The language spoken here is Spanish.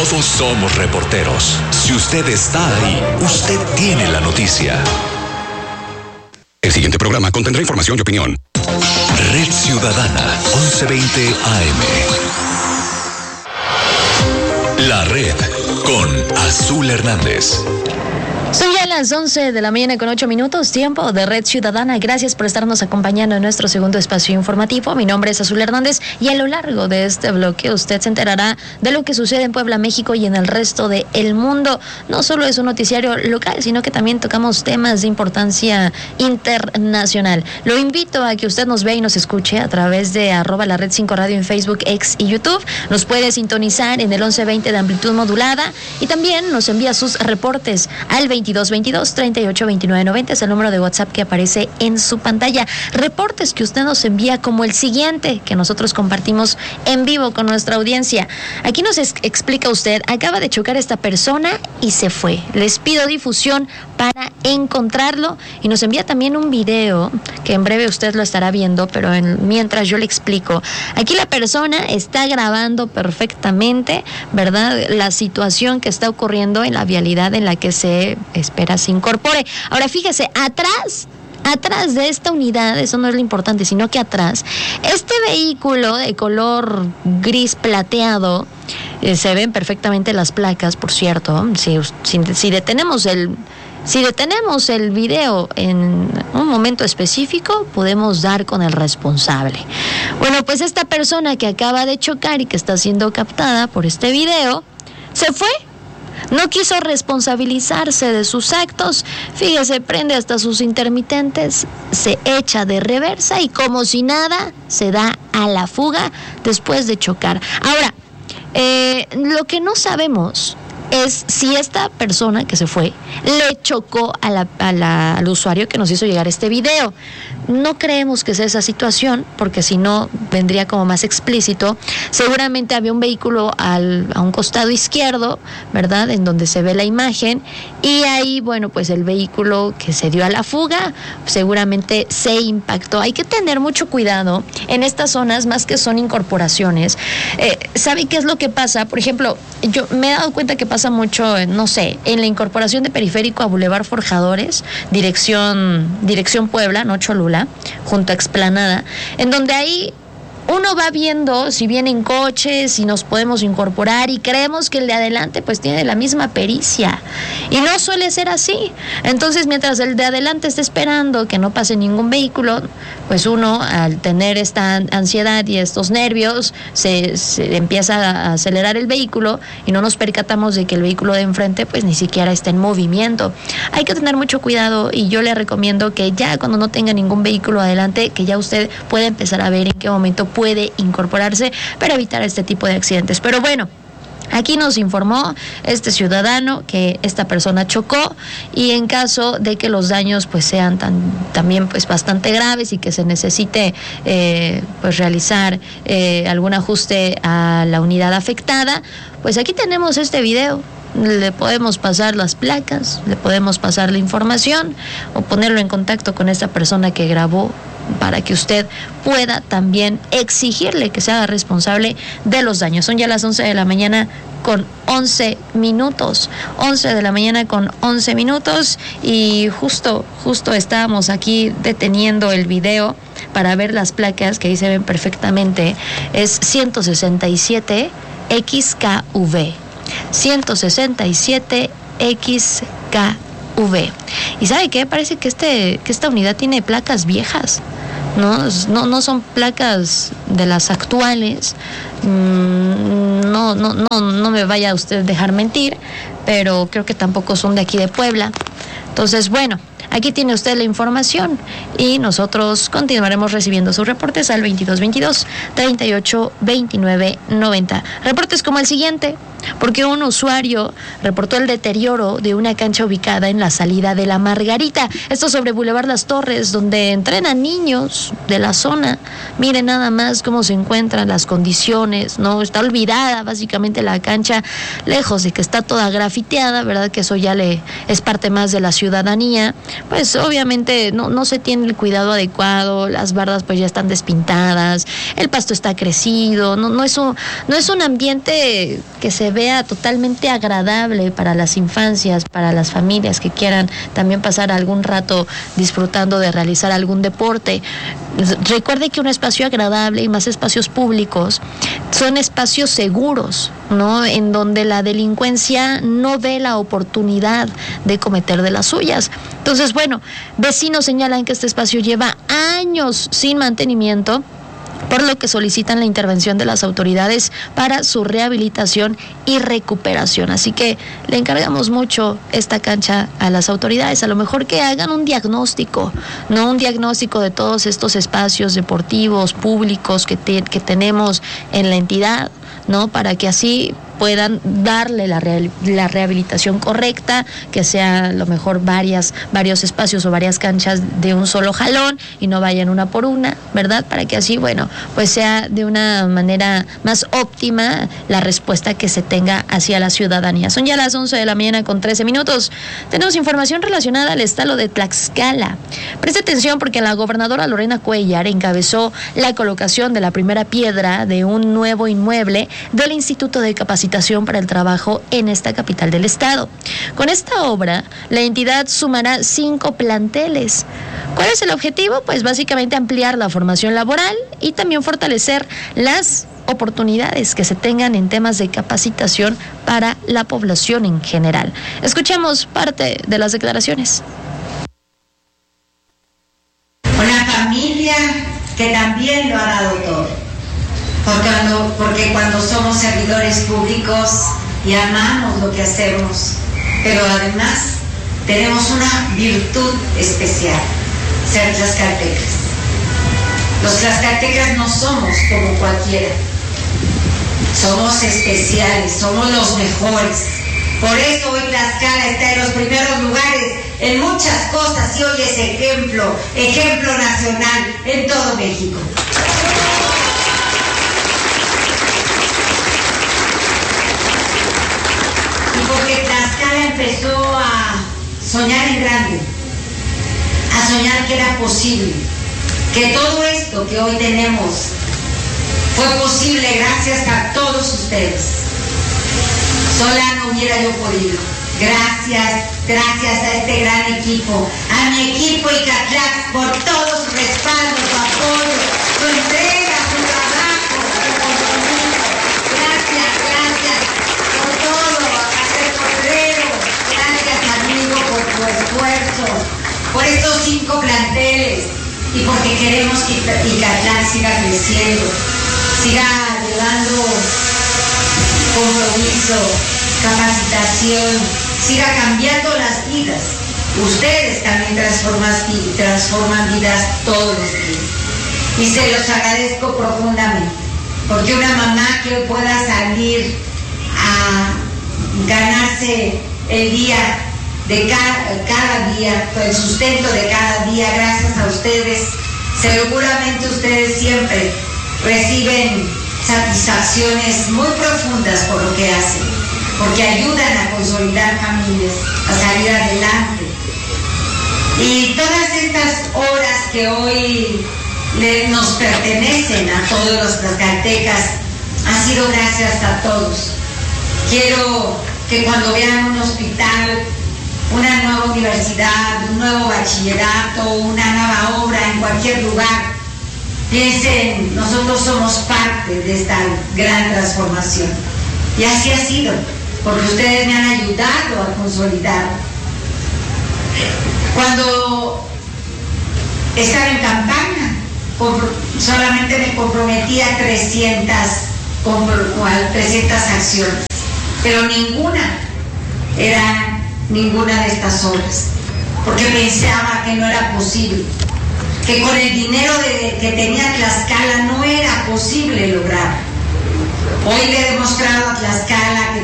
Todos somos reporteros. Si usted está ahí, usted tiene la noticia. El siguiente programa contendrá información y opinión. Red Ciudadana, 1120 AM. La Red, con Azul Hernández. Son ya las 11 de la mañana con 8 minutos, tiempo de Red Ciudadana. Gracias por estarnos acompañando en nuestro segundo espacio informativo. Mi nombre es Azul Hernández y a lo largo de este bloque usted se enterará de lo que sucede en Puebla, México y en el resto del mundo. No solo es un noticiario local, sino que también tocamos temas de importancia internacional. Lo invito a que usted nos vea y nos escuche a través de @la Red 5 Radio en Facebook, X y YouTube. Nos puede sintonizar en el 1120 de amplitud modulada y también nos envía sus reportes al 2222-382990, es el número de WhatsApp que aparece en su pantalla. Reportes que usted nos envía como el siguiente, que nosotros compartimos en vivo con nuestra audiencia. Aquí nos explica usted, acaba de chocar esta persona y se fue. Les pido difusión para encontrarlo y nos envía también un video que en breve usted lo estará viendo, pero mientras yo le explico. Aquí la persona está grabando perfectamente, ¿verdad?, la situación que está ocurriendo en la vialidad en la que se espera se incorpore. Ahora fíjese, atrás de esta unidad, eso no es lo importante, sino que atrás, este vehículo de color gris plateado, se ven perfectamente las placas, por cierto. Si detenemos el video en un momento específico, podemos dar con el responsable. Bueno, pues esta persona que acaba de chocar y que está siendo captada por este video, se fue. No quiso responsabilizarse de sus actos. Fíjese, prende hasta sus intermitentes, se echa de reversa y como si nada, se da a la fuga después de chocar. Ahora, lo que no sabemos es si esta persona que se fue le chocó al usuario que nos hizo llegar este video. No creemos que sea esa situación, porque si no vendría como más explícito. Seguramente había un vehículo a un costado izquierdo, ¿verdad?, en donde se ve la imagen, y ahí, bueno, pues el vehículo que se dio a la fuga seguramente se impactó. Hay que tener mucho cuidado en estas zonas, más que son incorporaciones. ¿Sabe qué es lo que pasa? Por ejemplo, yo me he dado cuenta que pasa mucho, no sé, en la incorporación de Periférico a Boulevard Forjadores, dirección Puebla, no Cholula, junto a Explanada, en donde ahí uno va viendo si vienen coches, si nos podemos incorporar, y creemos que el de adelante pues tiene la misma pericia, y no suele ser así. Entonces, mientras el de adelante está esperando que no pase ningún vehículo, pues uno, al tener esta ansiedad y estos nervios, se empieza a acelerar el vehículo y no nos percatamos de que el vehículo de enfrente pues ni siquiera está en movimiento. Hay que tener mucho cuidado, y yo le recomiendo que ya cuando no tenga ningún vehículo adelante, que ya usted pueda empezar a ver en qué momento puede incorporarse para evitar este tipo de accidentes. Pero bueno, aquí nos informó este ciudadano que esta persona chocó, y en caso de que los daños pues sean también pues bastante graves y que se necesite pues realizar algún ajuste a la unidad afectada, pues aquí tenemos este video. Le podemos pasar las placas, le podemos pasar la información o ponerlo en contacto con esta persona que grabó, para que usted pueda también exigirle que se haga responsable de los daños. Son ya las 11 de la mañana con 11 minutos. 11 de la mañana con 11 minutos, y justo estábamos aquí deteniendo el video para ver las placas, que ahí se ven perfectamente. Es 167 XKV. 167 XKV. ¿Y sabe qué? Parece que esta unidad tiene placas viejas. No son placas de las actuales. No me vaya a usted dejar mentir, pero creo que tampoco son de aquí de Puebla. Entonces, bueno, aquí tiene usted la información y nosotros continuaremos recibiendo sus reportes al 2222-382990. Reportes como el siguiente, porque un usuario reportó el deterioro de una cancha ubicada en la salida de La Margarita. Esto sobre Boulevard Las Torres, donde entrenan niños de la zona. Miren nada más cómo se encuentran las condiciones, ¿no? Está olvidada básicamente la cancha, lejos de que está toda grafiteada, ¿verdad? Que eso ya es parte más de la ciudadanía. Pues obviamente no se tiene el cuidado adecuado, las bardas pues ya están despintadas, el pasto está crecido, no es un ambiente que se vea totalmente agradable para las infancias, para las familias que quieran también pasar algún rato disfrutando de realizar algún deporte. Recuerde que un espacio agradable y más espacios públicos son espacios seguros, ¿no? En donde la delincuencia no ve la oportunidad de cometer de las suyas. Entonces, bueno, vecinos señalan que este espacio lleva años sin mantenimiento, por lo que solicitan la intervención de las autoridades para su rehabilitación y recuperación. Así que le encargamos mucho esta cancha a las autoridades, a lo mejor que hagan un diagnóstico, ¿no? Un diagnóstico de todos estos espacios deportivos públicos que tenemos en la entidad, ¿no? Para que así puedan darle la rehabilitación correcta, que sea a lo mejor varios espacios o varias canchas de un solo jalón y no vayan una por una, ¿verdad? Para que así, bueno, pues sea de una manera más óptima la respuesta que se tenga hacia la ciudadanía. Son ya las 11 de la mañana con 13 minutos. Tenemos información relacionada al estado de Tlaxcala. Preste atención porque la gobernadora Lorena Cuellar encabezó la colocación de la primera piedra de un nuevo inmueble del Instituto de Capacitación para el Trabajo en esta capital del estado. Con esta obra, la entidad sumará 5 planteles. ¿Cuál es el objetivo? Pues básicamente ampliar la formación laboral y también fortalecer las oportunidades que se tengan en temas de capacitación para la población en general. Escuchemos parte de las declaraciones. Una familia que también lo ha dado todo. Porque cuando somos servidores públicos y amamos lo que hacemos, pero además tenemos una virtud especial, ser tlaxcaltecas. Los tlaxcaltecas no somos como cualquiera, somos especiales, somos los mejores. Por eso hoy Tlaxcala está en los primeros lugares en muchas cosas y hoy es ejemplo nacional en todo México. Porque Tlaxcala empezó a soñar en grande, a soñar que era posible, que todo esto que hoy tenemos fue posible gracias a todos ustedes. Sola no hubiera yo podido. Gracias a este gran equipo, a mi equipo Icatlax por todo su respaldo, su apoyo, su entrega, su trabajo, su compromiso. Gracias por todo. Gracias, amigo, por tu esfuerzo, por estos 5 planteles y porque queremos que Icatlax siga creciendo, siga llevando compromiso, capacitación, siga cambiando las vidas. Ustedes también transforman vidas todos los días. Y se los agradezco profundamente, porque una mamá que hoy pueda salir a ganarse el día de cada día, el sustento de cada día, gracias a ustedes. Seguramente ustedes siempre reciben satisfacciones muy profundas por lo que hacen, porque ayudan a consolidar familias, a salir adelante. Y todas estas horas que hoy nos pertenecen a todos los tlaxcaltecas, ha sido gracias a todos. Quiero que cuando vean un hospital, una nueva universidad, un nuevo bachillerato, una nueva obra en cualquier lugar, piensen, nosotros somos parte de esta gran transformación. Y así ha sido, porque ustedes me han ayudado a consolidar. Cuando estaba en campaña, solamente me comprometí a 300 acciones, pero ninguna era ninguna de estas obras, porque pensaba que no era posible, que con el dinero que tenía Tlaxcala no era posible lograr. Hoy le he demostrado a Tlaxcala que